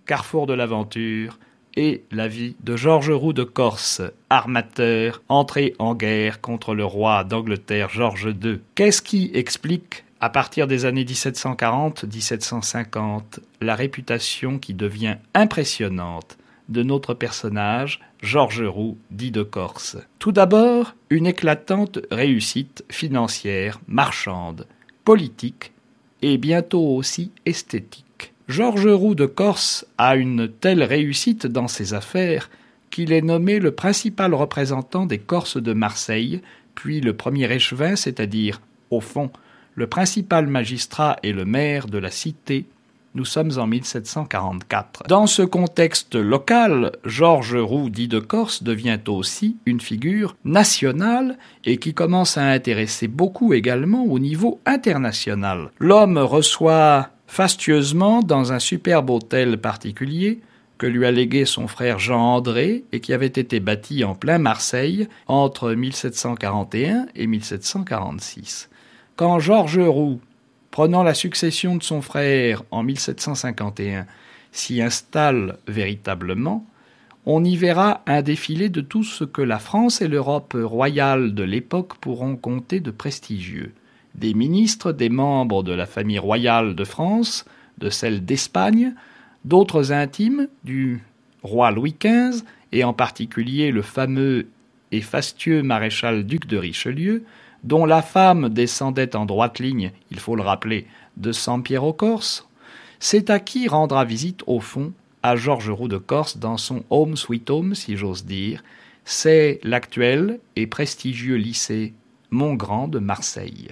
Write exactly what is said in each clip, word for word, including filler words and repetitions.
carrefour de l'aventure, et la vie de Georges Roux de Corse, armateur, entré en guerre contre le roi d'Angleterre Georges deux. Qu'est-ce qui explique, à partir des années dix-sept cent quarante à dix-sept cent cinquante, la réputation qui devient impressionnante de notre personnage, Georges Roux, dit de Corse? Tout d'abord, une éclatante réussite financière, marchande, politique et bientôt aussi esthétique. Georges Roux de Corse a une telle réussite dans ses affaires qu'il est nommé le principal représentant des Corses de Marseille, puis le premier échevin, c'est-à-dire, au fond, le principal magistrat et le maire de la cité. Nous sommes en mille sept cent quarante-quatre. Dans ce contexte local, Georges Roux dit de Corse devient aussi une figure nationale et qui commence à intéresser beaucoup également au niveau international. L'homme reçoit fastueusement dans un superbe hôtel particulier que lui a légué son frère Jean-André et qui avait été bâti en plein Marseille entre mille sept cent quarante et un et mille sept cent quarante-six. Quand Georges Roux, prenant la succession de son frère en mille sept cent cinquante et un, s'y installe véritablement, on y verra un défilé de tout ce que la France et l'Europe royale de l'époque pourront compter de prestigieux. Des ministres, des membres de la famille royale de France, de celle d'Espagne, d'autres intimes du roi Louis quinze, et en particulier le fameux et fastueux maréchal-duc de Richelieu, dont la femme descendait en droite ligne, il faut le rappeler, de Sampiero Corse, c'est à qui rendra visite, au fond, à Georges Roux de Corse dans son home sweet home, si j'ose dire. C'est l'actuel et prestigieux lycée Montgrand de Marseille.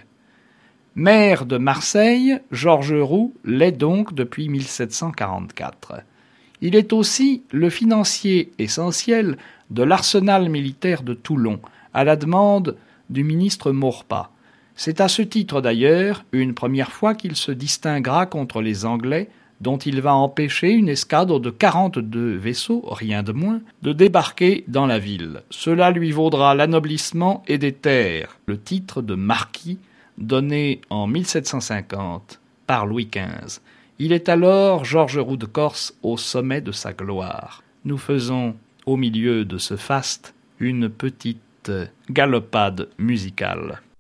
Maire de Marseille, Georges Roux l'est donc depuis mille sept cent quarante-quatre. Il est aussi le financier essentiel de l'arsenal militaire de Toulon, à la demande du ministre Maurepas. C'est à ce titre d'ailleurs une première fois qu'il se distinguera contre les Anglais, dont il va empêcher une escadre de quarante-deux vaisseaux, rien de moins, de débarquer dans la ville. Cela lui vaudra l'anoblissement et des terres, le titre de marquis, donné en mille sept cent cinquante par Louis quinze. Il est alors Georges Roux de Corse au sommet de sa gloire. Nous faisons, au milieu de ce faste, une petite galopade musicale.